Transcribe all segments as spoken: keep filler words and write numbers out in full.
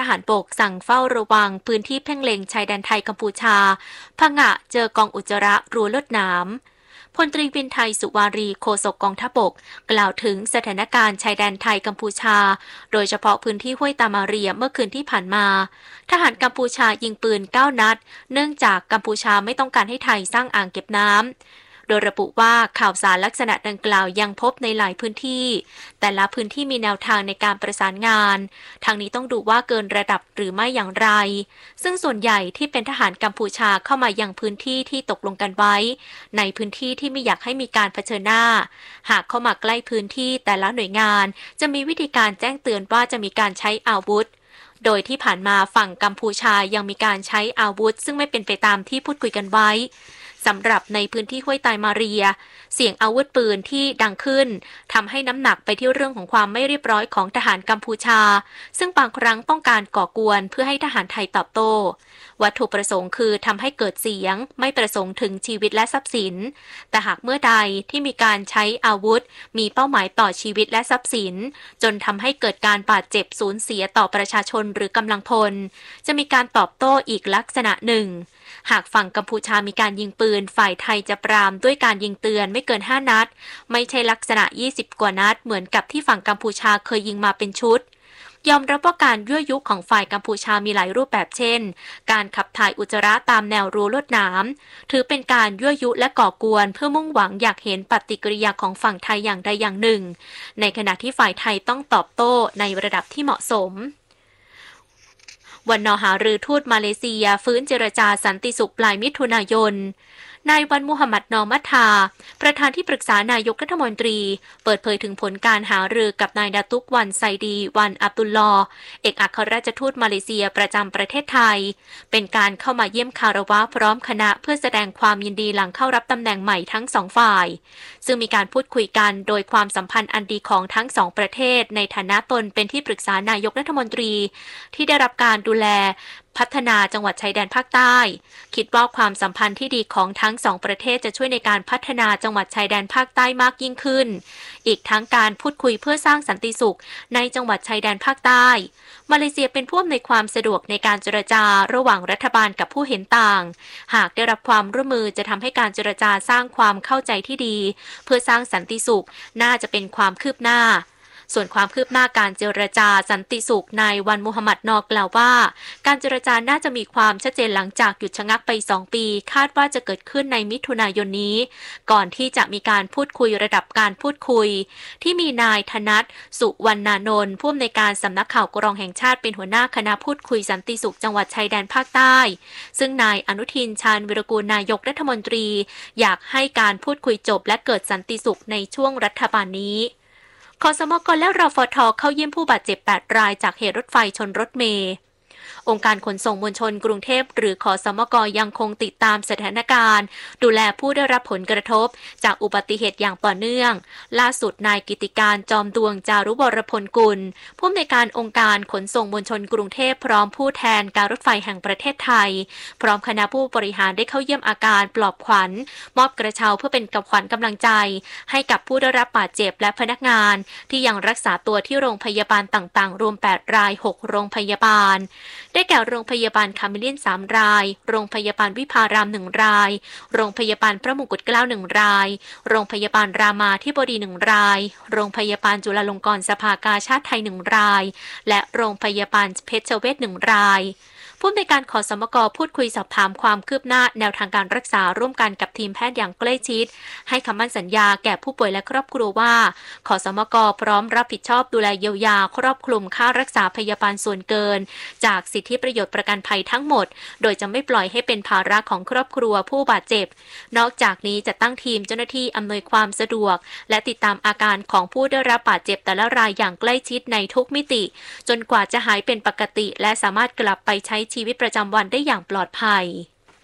หารบกสั่งเฝ้าระวังพื้นที่เพ่งเล็งชายแดนไทยกัมพูชาผงะเจอกองอุจจาระรัวลวดหนามพลตรีวินไทยสุวารีโฆษกกองทัพบกกล่าวถึงสถานการณ์ชายแดนไทยกัมพูชาโดยเฉพาะพื้นที่ห้วยตามาเรียเมื่อคืนที่ผ่านมาทหารกัมพูชายิงปืนเก้านัดเนื่องจากกัมพูชาไม่ต้องการให้ไทยสร้างอ่างเก็บน้ำโดยระบุว่าข่าวสารลักษณะดังกล่าวยังพบในหลายพื้นที่แต่ละพื้นที่มีแนวทางในการประสานงานทางนี้ต้องดูว่าเกินระดับหรือไม่อย่างไรซึ่งส่วนใหญ่ที่เป็นทหารกัมพูชาเข้ามายังพื้นที่ที่ตกลงกันไว้ในพื้นที่ที่ไม่อยากให้มีการเผชิญหน้าหากเข้ามาใกล้พื้นที่แต่ละหน่วยงานจะมีวิธีการแจ้งเตือนว่าจะมีการใช้อาวุธโดยที่ผ่านมาฝั่งกัมพูชายังมีการใช้อาวุธซึ่งไม่เป็นไปตามที่พูดคุยกันไว้สำหรับในพื้นที่ห้วยตายมาเรียเสียงอาวุธปืนที่ดังขึ้นทำให้น้ำหนักไปที่เรื่องของความไม่เรียบร้อยของทหารกัมพูชาซึ่งบางครั้งต้องการก่อกวนเพื่อให้ทหารไทยตอบโต้วัตถุประสงค์คือทำให้เกิดเสียงไม่ประสงค์ถึงชีวิตและทรัพย์สินแต่หากเมื่อใดที่มีการใช้อาวุธมีเป้าหมายต่อชีวิตและทรัพย์สินจนทำให้เกิดการบาดเจ็บสูญเสียต่อประชาชนหรือกำลังพลจะมีการตอบโต้อีกลักษณะหนึ่งหากฝั่งกัมพูชามีการยิงปืนฝ่ายไทยจะปรามด้วยการยิงเตือนไม่เกินห้านัดไม่ใช่ลักษณะยี่สิบกว่านัดเหมือนกับที่ฝั่งกัมพูชาเคยยิงมาเป็นชุดยอมรับว่าการยั่วยุของฝ่ายกัมพูชามีหลายรูปแบบเช่นการขับถ่ายอุจจาระตามแนวรั้วลวดหนามถือเป็นการยั่วยุและก่อกวนเพื่อมุ่งหวังอยากเห็นปฏิกิริยาของฝั่งไทยอย่างใดอย่างหนึ่งในขณะที่ฝ่ายไทยต้องตอบโต้ในระดับที่เหมาะสมวันน.หารือทูตมาเลเซียฟื้นเจรจาสันติสุขปลายมิถุนายนนายวันมุฮัมมัดนอมัทธาประธานที่ปรึกษานายกรัฐมนตรีเปิดเผยถึงผลการหารือกับนายดาตุกวันไซดีวันอับดุลลอฮ์เอกอัครราชทูตมาเลเซียประจำประเทศไทยเป็นการเข้ามาเยี่ยมคารวะพร้อมคณะเพื่อแสดงความยินดีหลังเข้ารับตำแหน่งใหม่ทั้งสองฝ่ายซึ่งมีการพูดคุยกันโดยความสัมพันธ์อันดีของทั้งสองประเทศในฐานะตนเป็นที่ปรึกษานายกรัฐมนตรีที่ได้รับการดูแลพัฒนาจังหวัดชายแดนภาคใต้คิดว่าความสัมพันธ์ที่ดีของทั้งสองประเทศจะช่วยในการพัฒนาจังหวัดชายแดนภาคใต้มากยิ่งขึ้นอีกทั้งการพูดคุยเพื่อสร้างสันติสุขในจังหวัดชายแดนภาคใต้มาเลเซียเป็นผู้อำนวยความสะดวกในการเจรจาระหว่างรัฐบาลกับผู้เห็นต่างหากได้รับความร่วมมือจะทำให้การเจรจาสร้างความเข้าใจที่ดีเพื่อสร้างสันติสุขน่าจะเป็นความคืบหน้าส่วนความคืบหน้าการเจรจาสันติสุขนายวันมุฮัมมัดนอกล่าวว่าการเจรจาน่าจะมีความชัดเจนหลังจากหยุดชะงักไปสองปีคาดว่าจะเกิดขึ้นในมิถุนายนนี้ก่อนที่จะมีการพูดคุยระดับการพูดคุยที่มีนายธนัทสุวรรณานนท์ผู้อำนวยการสำนักข่าวกรองแห่งชาติเป็นหัวหน้าคณะพูดคุยสันติสุขจังหวัดชายแดนภาคใต้ซึ่งนายอนุทินชาญวิรากูลนายกรัฐมนตรีอยากให้การพูดคุยจบและเกิดสันติสุขในช่วงรัฐบาลนี้คสมกและรฟท.เข้าเยี่ยมผู้บาดเจ็บแปดรายจากเหตุรถไฟชนรถเมล์องค์การขนส่งมวลชนกรุงเทพหรือคสมกยังคงติดตามสถานการณ์ดูแลผู้ได้รับผลกระทบจากอุบัติเหตุอย่างต่อเนื่องล่าสุดนายกิติการจอมดวงจารุวรพลกุลผู้อำนวยการองค์การขนส่งมวลชนกรุงเทพพร้อมผู้แทนการรถไฟแห่งประเทศไทยพร้อมคณะผู้บริหารได้เข้าเยี่ยมอาการปลอบขวัญมอบกระเช้าเพื่อเป็นกับขวัญกำลังใจให้กับผู้ได้รับบาดเจ็บและพนักงานที่ยังรักษาตัวที่โรงพยาบาลต่างๆรวมแปดรายหกโรงพยาบาลได้แก่โรงพยาบาลคาเมเลียนสามรายโรงพยาบาลวิภารามหนึ่งรายโรงพยาบาลพระมงกุฎเกล้าหนึ่งรายโรงพยาบาลรามาธิบดีหนึ่งรายโรงพยาบาลจุฬาลงกรณ์สภากาชาดไทยหนึ่งรายและโรงพยาบาลเพชรเวชหนึ่งรายผู้อำนวยการขสมกพูดคุยสอบถามความคืบหน้าแนวทางการรักษาร่วมกันกับทีมแพทย์อย่างใกล้ชิดให้คำมั่นสัญญาแก่ผู้ป่วยและครอบครัวว่าขสมกพร้อมรับผิดชอบดูแลเยียวยาครอบคลุมค่ารักษาพยาบาลส่วนเกินจากสิทธิประโยชน์ประกันภัยทั้งหมดโดยจะไม่ปล่อยให้เป็นภาระของครอบครัวผู้บาดเจ็บนอกจากนี้จะตั้งทีมเจ้าหน้าที่อำนวยความสะดวกและติดตามอาการของผู้ได้รับบาดเจ็บแต่ละรายอย่างใกล้ชิดในทุกมิติจนกว่าจะหายเป็นปกติและสามารถกลับไปใช้ชีวิตประจำวันได้อย่างปลอดภัย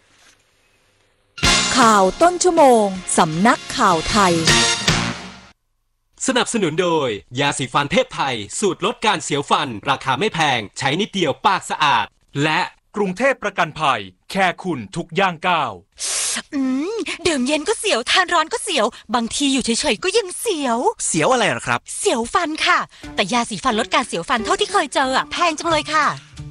ข่าวต้นชั่วโมงสำนักข่าวไทยสนับสนุนโดยยาสีฟันเทพไทยสูตรลดการเสียวฟันราคาไม่แพงใช้นิดเดียวปากสะอาดและกรุงเทพประกันภัยแค่คุณทุกย่างก้าวอืมดื่มเย็นก็เสียวทานร้อนก็เสียวบางทีอยู่เฉยๆก็ยังเสียวเสียวอะไรหรอครับเสียวฟันค่ะแต่ยาสีฟันลดการเสียวฟันเท่าที่เคยเจออ่ะแพงจังเลยค่ะ